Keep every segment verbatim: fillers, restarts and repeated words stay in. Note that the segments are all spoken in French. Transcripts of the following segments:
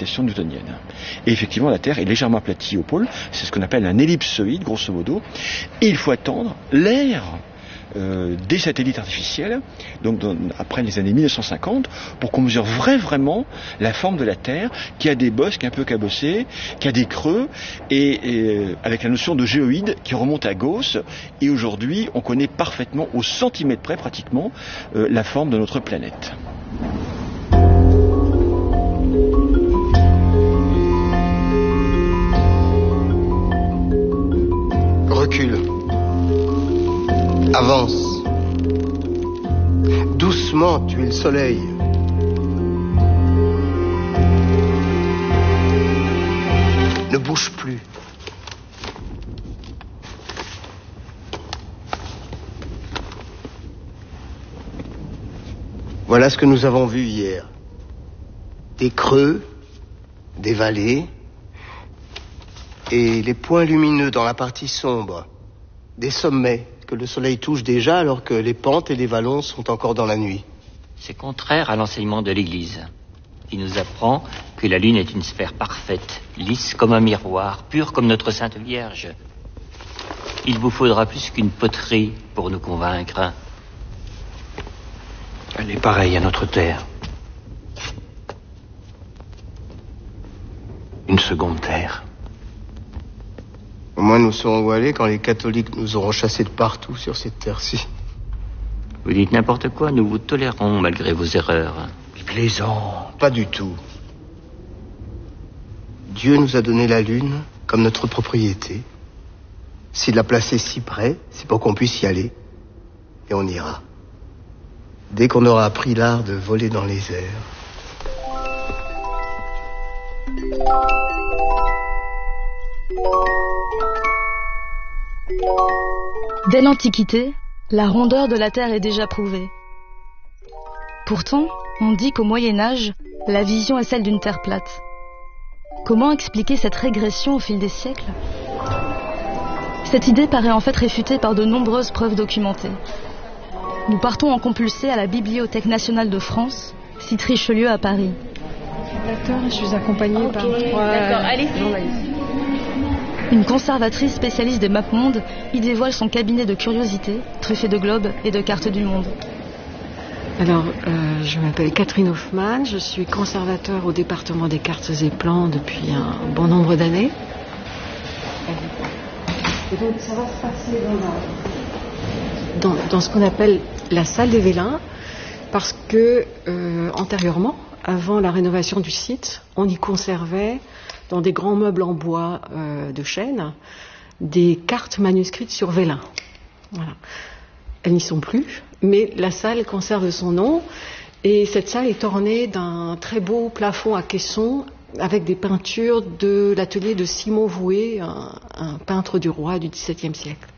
gravitation newtonienne. Et effectivement, la Terre est légèrement aplatie au pôle, c'est ce qu'on appelle un ellipsoïde, grosso modo, et il faut attendre l'ère Euh, des satellites artificiels, donc dans, après les années mille neuf cent cinquante, pour qu'on mesure vrai, vraiment la forme de la Terre, qui a des bosses, qui est un peu cabossée, qui a des creux, et, et avec la notion de géoïde qui remonte à Gauss, et aujourd'hui on connaît parfaitement, au centimètre près pratiquement, euh, la forme de notre planète. Recule. Avance. Doucement, tu es le soleil. Ne bouge plus. Voilà ce que nous avons vu hier. Des creux, des vallées, et les points lumineux dans la partie sombre, des sommets que le soleil touche déjà alors que les pentes et les vallons sont encore dans la nuit. C'est contraire à l'enseignement de l'Église, qui nous apprend que la Lune est une sphère parfaite, lisse comme un miroir, pure comme notre Sainte Vierge. Il vous faudra plus qu'une poterie pour nous convaincre. Elle est pareille à notre Terre. Une seconde Terre. Au moins nous saurons où aller quand les catholiques nous auront chassés de partout sur cette terre-ci. Vous dites n'importe quoi, nous vous tolérons malgré vos erreurs. Plaisant. Pas du tout. Dieu nous a donné la Lune comme notre propriété. S'il l'a placée si près, c'est pour qu'on puisse y aller. Et on ira. Dès qu'on aura appris l'art de voler dans les airs. Dès l'Antiquité, la rondeur de la Terre est déjà prouvée. Pourtant, on dit qu'au Moyen-Âge, la vision est celle d'une Terre plate. Comment expliquer cette régression au fil des siècles ? Cette idée paraît en fait réfutée par de nombreuses preuves documentées. Nous partons en compulsé à la Bibliothèque nationale de France, site Richelieu à Paris. D'accord, je suis accompagnée okay, par trois... D'accord, allez-y. Une conservatrice spécialiste des mapmondes y dévoile son cabinet de curiosités, truffé de globes et de cartes du monde. Alors, euh, je m'appelle Catherine Hoffmann, je suis conservateur au département des cartes et plans depuis un bon nombre d'années. Et donc, ça va se passer dans, la... dans, dans ce qu'on appelle la salle des Vélins, parce que, euh, antérieurement, avant la rénovation du site, on y conservait, dans des grands meubles en bois euh, de chêne, des cartes manuscrites sur vélin. Voilà. Elles n'y sont plus, mais la salle conserve son nom, et cette salle est ornée d'un très beau plafond à caissons avec des peintures de l'atelier de Simon Vouet, un, un peintre du roi du dix-septième siècle.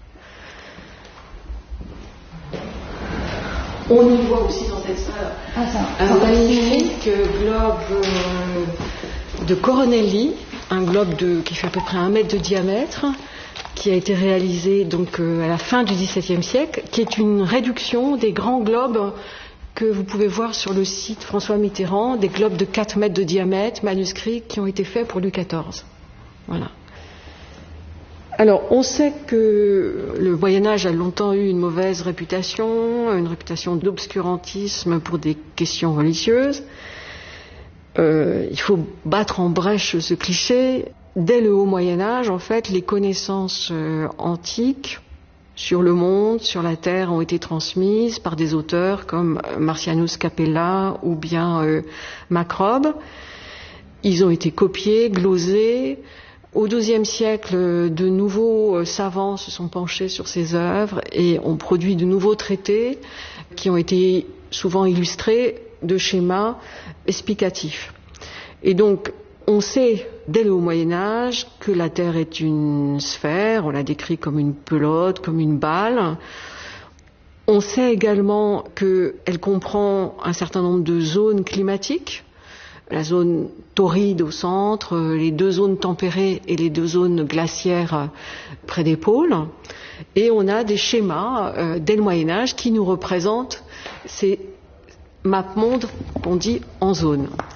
On y voit aussi dans cette salle ah, ça, un magnifique globe euh, de Coronelli, un globe de, qui fait à peu près un mètre de diamètre, qui a été réalisé donc euh, à la fin du dix-septième siècle, qui est une réduction des grands globes que vous pouvez voir sur le site François Mitterrand, des globes de quatre mètres de diamètre, manuscrits, qui ont été faits pour Louis quatorze. Voilà. Alors, on sait que le Moyen-Âge a longtemps eu une mauvaise réputation, une réputation d'obscurantisme pour des questions religieuses. Euh, il faut battre en brèche ce cliché. Dès le haut Moyen-Âge, en fait, les connaissances euh, antiques sur le monde, sur la Terre, ont été transmises par des auteurs comme Marcianus Capella ou bien euh, Macrobe. Ils ont été copiés, glosés. Au douzième siècle, de nouveaux savants se sont penchés sur ces œuvres et ont produit de nouveaux traités qui ont été souvent illustrés de schémas explicatifs. Et donc, on sait dès le haut Moyen-Âge que la Terre est une sphère, on la décrit comme une pelote, comme une balle. On sait également qu'elle comprend un certain nombre de zones climatiques, la zone torride au centre, les deux zones tempérées et les deux zones glaciaires près des pôles. Et on a des schémas euh, dès le Moyen-Âge qui nous représentent ces mapmondes qu'on dit en zone.